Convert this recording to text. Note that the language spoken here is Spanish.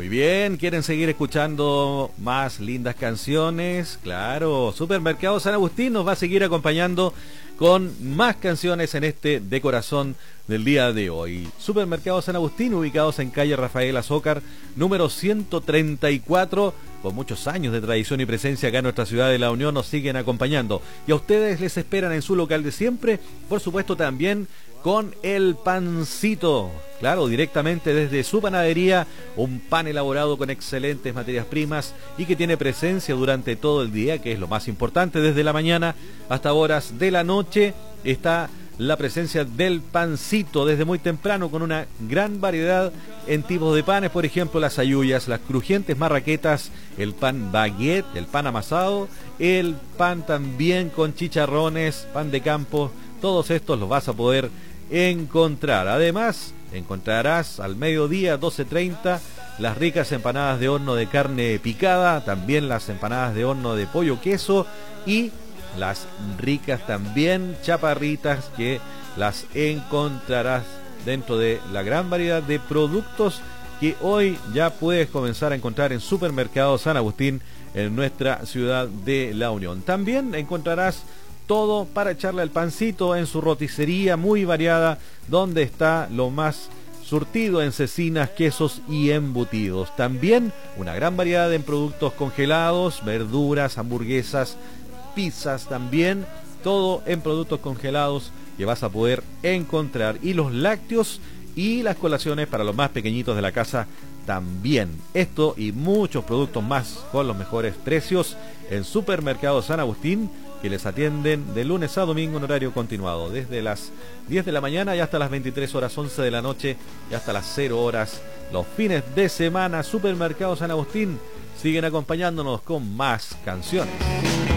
Muy bien, ¿quieren seguir escuchando más lindas canciones? Claro, Supermercado San Agustín nos va a seguir acompañando con más canciones en este De Corazón del día de hoy. Supermercado San Agustín, ubicados en calle Rafael Azócar, número 134, con muchos años de tradición y presencia acá en nuestra ciudad de La Unión, nos siguen acompañando. Y a ustedes les esperan en su local de siempre, por supuesto también con el pancito. Claro, directamente desde su panadería, un pan elaborado con excelentes materias primas y que tiene presencia durante todo el día, que es lo más importante, desde la mañana hasta horas de la noche. Está la presencia del pancito desde muy temprano, con una gran variedad en tipos de panes, por ejemplo las halluyas, las crujientes marraquetas, el pan baguette, el pan amasado, el pan también con chicharrones, pan de campo. Todos estos los vas a poder encontrar. Además, encontrarás al mediodía 12:30 las ricas empanadas de horno de carne picada, también las empanadas de horno de pollo queso y las ricas también chaparritas, que las encontrarás dentro de la gran variedad de productos que hoy ya puedes comenzar a encontrar en Supermercado San Agustín en nuestra ciudad de La Unión. También encontrarás todo para echarle al pancito en su roticería muy variada, donde está lo más surtido en cecinas, quesos y embutidos. También una gran variedad en productos congelados, verduras, hamburguesas, pizzas también, todo en productos congelados que vas a poder encontrar. Y los lácteos y las colaciones para los más pequeñitos de la casa también. Esto y muchos productos más con los mejores precios en Supermercado San Agustín, que les atienden de lunes a domingo en horario continuado, desde las 10 de la mañana y hasta las 23 horas 11 de la noche y hasta las 0 horas los fines de semana. Supermercado San Agustín, siguen acompañándonos con más canciones.